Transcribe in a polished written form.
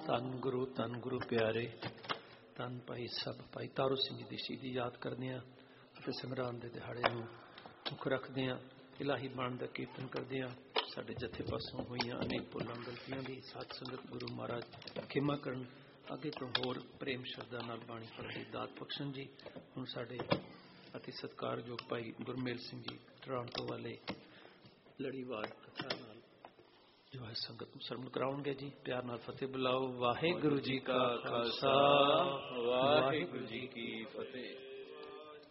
ਧੰਨ ਗੁਰੂ ਪਿਆਰੇ, ਧੰਨ ਭਾਈ ਭਾਈ ਤਾਰੂ ਸਿੰਘ ਜੀ ਦੀ ਸ਼ਹੀਦੀ ਯਾਦ ਕਰਦੇ ਹਾਂ ਅਤੇ ਸੰਗਰਾਮ ਦੇ ਦਿਹਾੜੇ ਨੂੰ ਮੁੱਖ ਰੱਖਦੇ ਹਾਂ। ਇਲਾਹੀ ਬਾਣੀ ਦਾ ਕੀਰਤਨ ਕਰਦੇ ਹਾਂ। ਸਾਡੇ ਜਥੇ ਪਾਸੋਂ ਹੋਈਆਂ ਅਨੇਕ ਭੁੱਲਾਂ ਗਲਤੀਆਂ ਦੀ ਸਤ ਸੰਗਤ ਗੁਰੂ ਮਹਾਰਾਜ ਖਿਮਾ ਕਰਨ, ਅੱਗੇ ਤੋਂ ਹੋਰ ਪ੍ਰੇਮ ਸ਼ਰਧਾ ਨਾਲ ਬਾਣੀ ਪੜ੍ਹਨ ਦੀ ਦਾਤ ਬਖਸ਼ਣ ਜੀ। ਹੁਣ ਸਾਡੇ ਅਤੀ ਸਤਿਕਾਰਯੋਗ ਭਾਈ ਗੁਰਮੇਲ ਸਿੰਘ ਜੀ ਟੋਰਾਂਟੋ ਵਾਲੇ ਲੜੀਵਾਰ ਕਥਾ ਨਾਲ ਜੋ ਹੈ ਸੰਗਤ ਨੂੰ ਸਰਵਣ ਕਰਾਉਣਗੇ ਜੀ। ਪਿਆਰ ਨਾਲ ਫਤਿਹ ਬੁਲਾਓ। ਵਾਹਿਗੁਰੂ ਜੀ ਕਾ ਖਾਲਸਾ, ਵਾਹਿਗੁਰੂ ਜੀ ਕੀ ਫਤਿਹ।